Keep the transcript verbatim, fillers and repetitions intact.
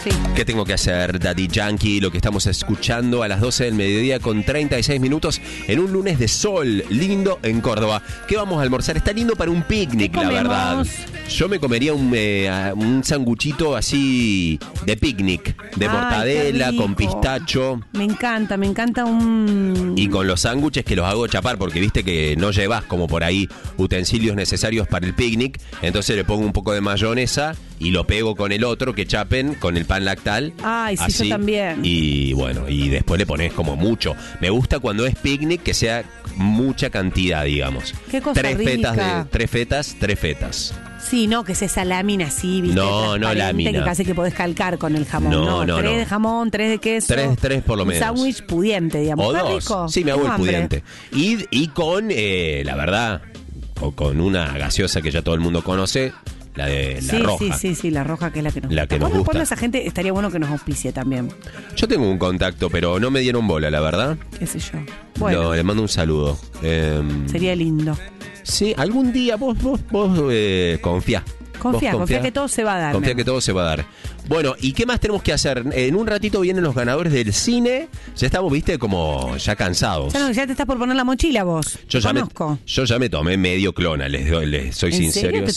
Sí. ¿Qué tengo que hacer, Daddy Yankee? Lo que estamos escuchando a las doce del mediodía con treinta y seis minutos en un lunes de sol lindo en Córdoba. ¿Qué vamos a almorzar? Está lindo para un picnic, la verdad. Yo me comería un, eh, un sanguchito así de picnic, de Ay, mortadela, qué rico. con pistacho. Me encanta, me encanta un... Y con los sándwiches que los hago chapar, porque viste que no llevas como por ahí utensilios necesarios para el picnic. Entonces le pongo un poco de mayonesa y lo pego con el otro que chapen con el pan lactal. Ay, sí, así. yo también. Y bueno, y después le pones como mucho. Me gusta cuando es picnic que sea mucha cantidad, digamos. Qué cosa tres rica. fetas de tres fetas, tres fetas. Sí, no, que es esa lámina así, ¿viste? No, no Transparente, lámina. que casi que podés calcar con el jamón. No, No, no, tres no. de jamón, tres de queso. Tres, tres por lo un menos. sándwich pudiente, digamos. O ¿Está dos. rico? Sí, me hago Tengo el hambre. pudiente. Y, y con, eh, la verdad, o con una gaseosa que ya todo el mundo conoce, la de la sí, roja. Sí, sí, sí, la roja que es la que nos La gusta. que nos ¿Cuándo, gusta. cuándo esa gente estaría bueno que nos auspicie también? Yo tengo un contacto, pero no me dieron bola, la verdad. Qué sé yo. Bueno, No, le mando un saludo. Eh, sería lindo. Sí, algún día vos, vos, vos eh, confiá. Confía, Vos confía que todo se va a dar. Confía Memo. que todo se va a dar. Bueno, ¿y qué más tenemos que hacer? En un ratito vienen los ganadores del cine. Ya estamos, viste, como ya cansados. Ya, no, ya te estás por poner la mochila vos. Yo Te ya, me, conozco. yo ya me tomé medio clona, les, doy- les soy ¿En serio? sincero. ¿Te